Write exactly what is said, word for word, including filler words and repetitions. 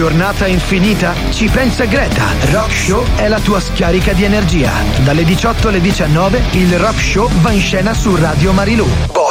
giornata infinita? Ci pensa Greta. Rock Show è la tua scarica di energia. Dalle diciotto alle diciannove il Rock Show va in scena su Radio Marilù.